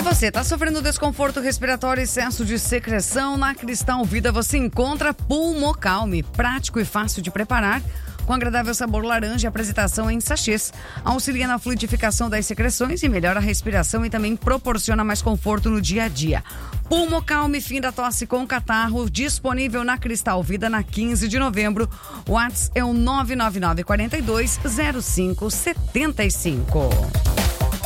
E você está sofrendo desconforto respiratório e excesso de secreção? Na Cristal Vida você encontra Pulmocalme, prático e fácil de preparar, com agradável sabor laranja e apresentação em sachês. Auxilia na fluidificação das secreções e melhora a respiração e também proporciona mais conforto no dia a dia. Pulmocalme, fim da tosse com catarro, disponível na Cristal Vida na 15 de novembro. O WhatsApp é o 999 42 0575.